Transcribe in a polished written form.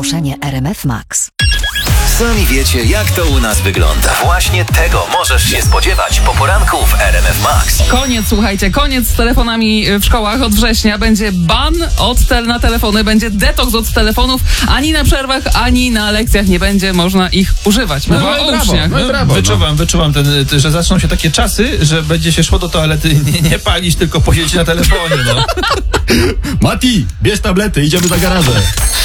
Ogłoszenie RMF Max. Sami wiecie, jak to u nas wygląda. Właśnie tego możesz się spodziewać po poranku w RMF Max. Koniec z telefonami w szkołach. Od września będzie ban na telefony, będzie detoks od telefonów. Ani na przerwach, ani na lekcjach nie będzie można ich używać. Mowa o uczniach. Wyczuwam że zaczną się takie czasy, że będzie się szło do toalety nie palić, tylko posiedzieć na telefonie. No. Mati, bierz tablety, idziemy za garażę.